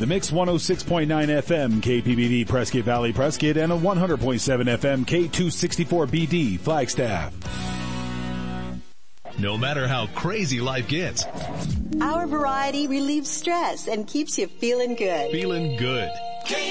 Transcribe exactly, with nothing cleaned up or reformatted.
The Mix one oh six point nine F M K P B D Prescott Valley Prescott and a one hundred point seven F M K two sixty-four B D Flagstaff. No matter how crazy life gets, our variety relieves stress and keeps you feeling good. Feeling good.